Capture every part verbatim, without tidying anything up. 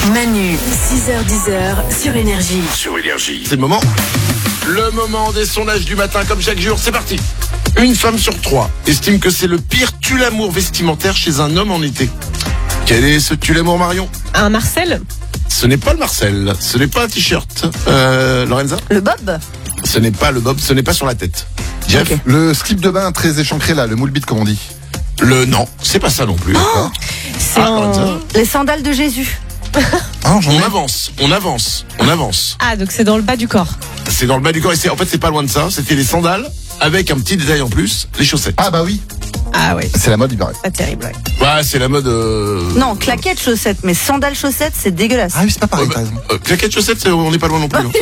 Manu, six heures dix sur Énergie. Sur Énergie. C'est le moment. Le moment des sondages du matin, comme chaque jour. C'est parti. Une femme sur trois estime que c'est le pire tue-l'amour vestimentaire chez un homme en été. Quel est ce tue-l'amour, Marion? Un Marcel? Ce n'est pas le Marcel. Ce n'est pas un t-shirt. Euh, Lorenza? Le bob? Ce n'est pas le bob. Ce n'est pas sur la tête. Jeff? Okay. Le slip de bain très échancré là, le moule bite comme on dit. Le non, c'est pas ça non plus. Oh, c'est ah, en... Les sandales de Jésus. Ah, on ai... avance, on avance, on avance. Ah, donc c'est dans le bas du corps. C'est dans le bas du corps et c'est, en fait c'est pas loin de ça. C'était les sandales avec un petit détail en plus, les chaussettes. Ah bah oui. Ah oui. C'est la mode, il paraît. Pas terrible, ouais. Ouais, c'est la mode. Euh... Non, claquettes chaussettes, mais sandales chaussettes, c'est dégueulasse. Ah oui, c'est pas pareil, euh, par exemple. Euh, claquettes chaussettes, on n'est pas loin non plus.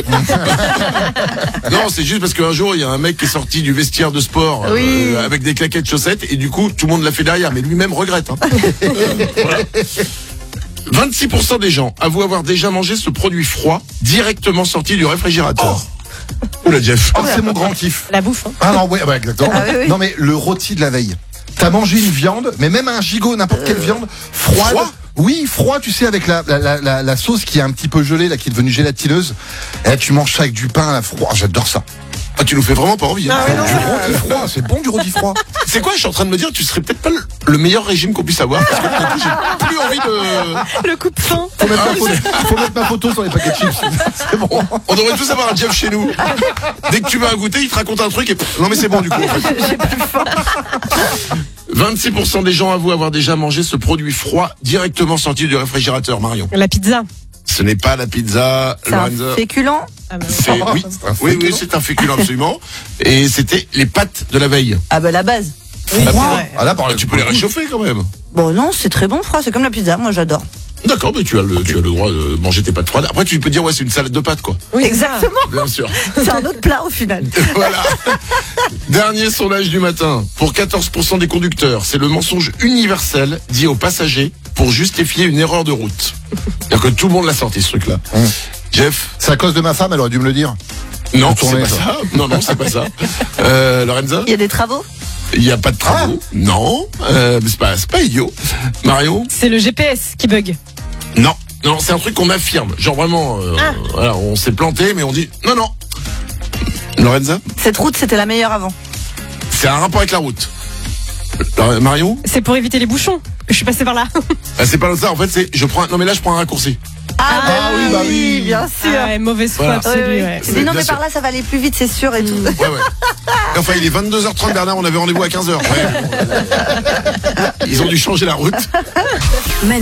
Non, c'est juste parce qu'un jour il y a un mec qui est sorti du vestiaire de sport oui. euh, avec des claquettes chaussettes et du coup tout le monde l'a fait derrière, mais lui-même regrette. Hein. euh, voilà. vingt-six pour cent des gens avouent avoir déjà mangé ce produit froid directement sorti du réfrigérateur. Oh. Oula Jeff. Oh, c'est mon grand kiff. La bouffe. Hein. Ah non, ouais, ouais exactement. Ah, oui, oui. Non mais le rôti de la veille. T'as mangé une viande, mais même un gigot, n'importe euh... quelle viande, froide. Froid oui, froid, tu sais, avec la, la, la, la, la sauce qui est un petit peu gelée, là, qui est devenue gélatineuse. Et là, tu manges ça avec du pain, là, froid. J'adore ça. Ah, tu nous fais vraiment pas envie. Hein. Ah, ouais, non, du rôti froid, c'est bon du rôti froid. C'est quoi, je suis en train de me dire, tu serais peut-être pas le, le meilleur régime qu'on puisse avoir. Parce que coup, j'ai plus envie de... Le coupe-fin. Faut mettre, ah, ma photo, faut mettre ma photo sur les paquets de chips. C'est bon. On, on devrait tous avoir un Jeff chez nous. Dès que tu vas goûter, il te raconte un truc et... Non mais c'est bon du coup. En fait. J'ai plus faim. vingt-six pour cent des gens avouent avoir déjà mangé ce produit froid directement sorti du réfrigérateur, Marion. La pizza. Ce n'est pas la pizza, C'est un féculent. Ah bah, c'est, oui, c'est un oui, féculent. oui, c'est un féculent absolument. Et c'était les pâtes de la veille. Ah bah la base. oui, Ah, c'est vrai. Ah là, par Ah, tu peux les réchauffer quand même. Bon non, c'est très bon froid, c'est comme la pizza, moi j'adore. D'accord, mais tu as le, tu as le droit de manger tes pâtes froides. Après, tu peux dire, ouais, c'est une salade de pâtes, quoi. Oui, Exactement. Bien sûr. C'est un autre plat au final. Voilà. Dernier sondage du matin. Pour quatorze pour cent des conducteurs, c'est le mensonge universel dit aux passagers pour justifier une erreur de route. C'est-à-dire que tout le monde l'a sorti, ce truc-là. Hum. Jeff? C'est à cause de ma femme, elle aurait dû me le dire. Non, Faut tourner, c'est pas ça. ça. Non, non, c'est pas ça. Euh, Lorenza? Il y a des travaux? Il n'y a pas de travaux. Ah. Non. Euh, mais c'est pas, c'est pas idiot. Mario? C'est le G P S qui bug. Non. Non, c'est un truc qu'on affirme. Genre vraiment, euh, Ah. voilà, on s'est planté, mais on dit non, non. Lorenza? Cette route, c'était la meilleure avant. C'est un rapport avec la route. Euh, Mario? C'est pour éviter les bouchons. Je suis passé par là. Ah, c'est pas ça. En fait, c'est je prends. Un... Non, mais là, je prends un raccourci. Ah, bah oui, bah oui. bien sûr. Ah ouais, mauvaise foi Voilà. absolue. Oui, oui. Ouais. Je dis non Bien mais sûr. par là ça va aller plus vite, c'est sûr et tout. Ouais, ouais. Enfin, il est vingt-deux heures trente, Bernard. On avait rendez-vous à quinze heures. Ouais. Ils ont dû changer la route.